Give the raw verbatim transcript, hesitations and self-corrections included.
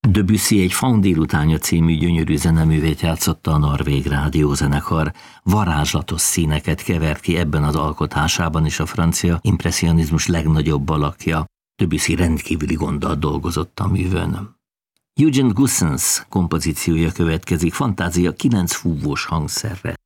Debussy egy Faun délutánja című gyönyörű zeneművét játszotta a norvég rádiózenekar. Varázslatos színeket kevert ki ebben az alkotásában is a francia impresszionizmus legnagyobb alakja. Debussy rendkívüli gonddal dolgozott a művön. Eugen Goossens kompozíciója következik, fantázia kilenc fúvós hangszerre.